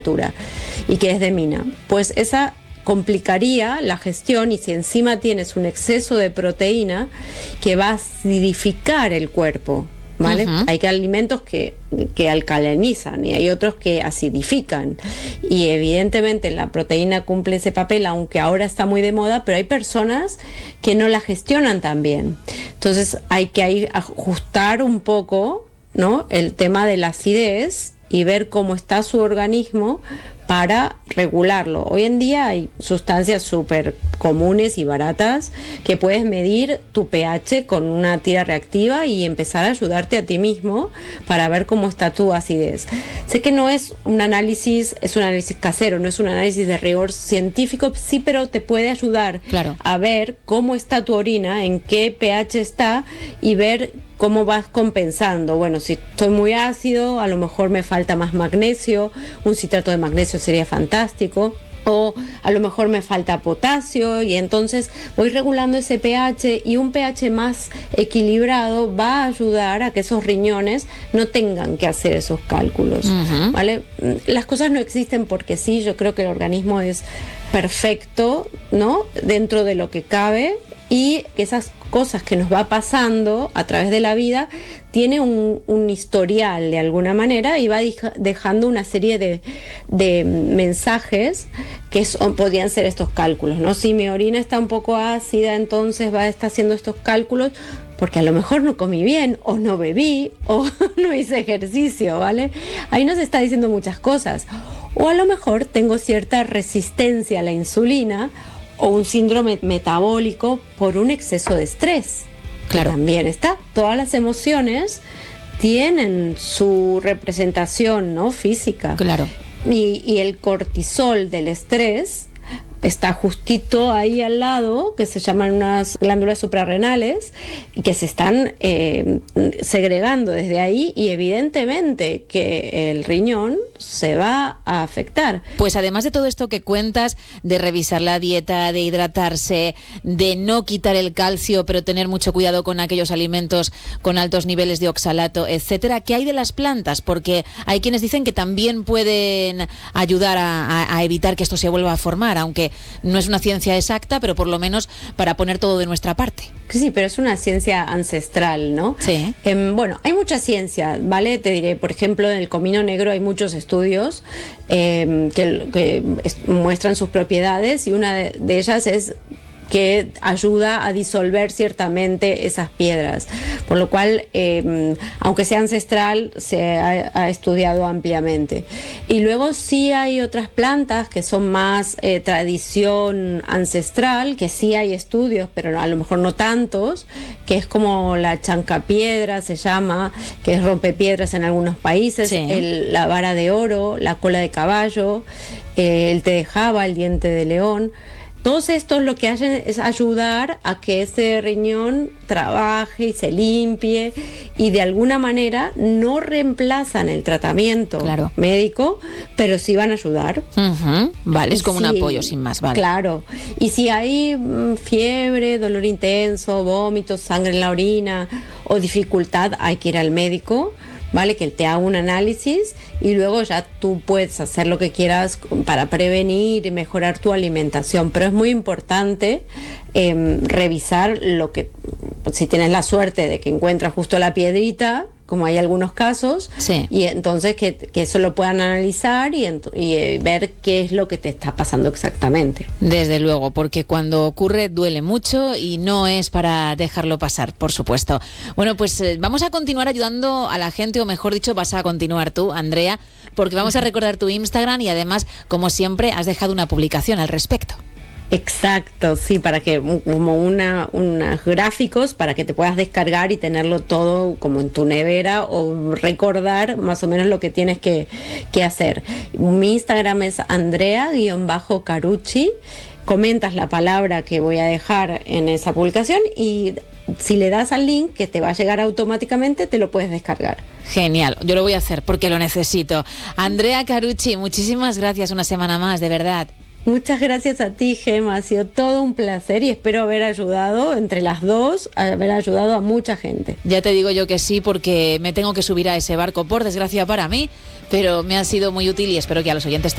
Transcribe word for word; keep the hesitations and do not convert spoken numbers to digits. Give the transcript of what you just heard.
y que es de mina, pues esa complicaría la gestión, y si encima tienes un exceso de proteína que va a acidificar el cuerpo, ¿vale? Uh-huh. Hay que alimentos que, que alcalinizan y hay otros que acidifican, y evidentemente la proteína cumple ese papel, aunque ahora está muy de moda, pero hay personas que no la gestionan tan bien. Entonces hay que ahí ajustar un poco, ¿no?, el tema de la acidez y ver cómo está su organismo para regularlo. Hoy en día hay sustancias súper comunes y baratas que puedes medir tu pH con una tira reactiva y empezar a ayudarte a ti mismo para ver cómo está tu acidez. Sé que no es un análisis, es un análisis casero, no es un análisis de rigor científico, sí, pero te puede ayudar, claro, a ver cómo está tu orina, en qué pH está, y ver cómo vas compensando. Bueno, si estoy muy ácido, a lo mejor me falta más magnesio, un citrato de magnesio sería fantástico, o a lo mejor me falta potasio, y entonces voy regulando ese pH, y un pH más equilibrado va a ayudar a que esos riñones no tengan que hacer esos cálculos, uh-huh. ¿vale? Las cosas no existen porque sí, yo creo que el organismo es perfecto, ¿no?, dentro de lo que cabe, y que esas cosas que nos va pasando a través de la vida tiene un, un historial de alguna manera, y va dejando una serie de, de mensajes que son, podrían ser estos cálculos, ¿no? Si mi orina está un poco ácida, entonces va a estar haciendo estos cálculos porque a lo mejor no comí bien, o no bebí, o no hice ejercicio, ¿vale? Ahí nos está diciendo muchas cosas. O a lo mejor tengo cierta resistencia a la insulina, o un síndrome metabólico por un exceso de estrés. Claro. Que también está. Todas las emociones tienen su representación, ¿no?, física. Claro. Y, y el cortisol del estrés está justito ahí al lado, que se llaman unas glándulas suprarrenales, y que se están eh, segregando desde ahí, y evidentemente que el riñón se va a afectar. Pues además de todo esto que cuentas, de revisar la dieta, de hidratarse, de no quitar el calcio, pero tener mucho cuidado con aquellos alimentos con altos niveles de oxalato, etcétera, ¿qué hay de las plantas? Porque hay quienes dicen que también pueden ayudar a, a, a evitar que esto se vuelva a formar, aunque no es una ciencia exacta, pero por lo menos para poner todo de nuestra parte. Sí, pero es una ciencia ancestral, ¿no? Sí. Eh, bueno, hay mucha ciencia, ¿vale? Te diré, por ejemplo, en el comino negro hay muchos estudios eh, que, que es, muestran sus propiedades, y una de, de ellas es que ayuda a disolver ciertamente esas piedras, por lo cual, eh, aunque sea ancestral, se ha, ha estudiado ampliamente. Y luego sí hay otras plantas que son más eh, tradición ancestral, que sí hay estudios, pero a lo mejor no tantos, que es como la chancapiedra, se llama, que es rompepiedras en algunos países, sí. el, la vara de oro, la cola de caballo, eh, el té de java, el diente de león. Todos estos lo que hacen es ayudar a que ese riñón trabaje y se limpie, y de alguna manera no reemplazan el tratamiento claro. médico, pero sí van a ayudar. Uh-huh. Vale, y es como sí, un apoyo sin más, vale. Claro, y si hay mm, fiebre, dolor intenso, vómitos, sangre en la orina o dificultad, hay que ir al médico, ¿vale? Que te haga un análisis, y luego ya tú puedes hacer lo que quieras para prevenir y mejorar tu alimentación. Pero es muy importante eh, revisar lo que, si tienes la suerte de que encuentras justo la piedrita, como hay algunos casos, sí. y entonces que, que eso lo puedan analizar y, y eh, ver qué es lo que te está pasando exactamente. Desde luego, porque cuando ocurre duele mucho y no es para dejarlo pasar, por supuesto. Bueno, pues eh, vamos a continuar ayudando a la gente, o mejor dicho, vas a continuar tú, Andrea, porque vamos a recordar tu Instagram, y además, como siempre, has dejado una publicación al respecto. Exacto, sí, para que como una unos gráficos para que te puedas descargar y tenerlo todo como en tu nevera, o recordar más o menos lo que tienes que, que hacer. Mi Instagram es Andrea-Carucci. Comentas la palabra que voy a dejar en esa publicación, y si le das al link que te va a llegar automáticamente, te lo puedes descargar. Genial, yo lo voy a hacer porque lo necesito. Andrea Carucci, muchísimas gracias una semana más, de verdad. Muchas gracias a ti, Gemma, ha sido todo un placer, y espero haber ayudado, entre las dos, haber ayudado a mucha gente. Ya te digo yo que sí, porque me tengo que subir a ese barco, por desgracia para mí, pero me ha sido muy útil, y espero que a los oyentes también.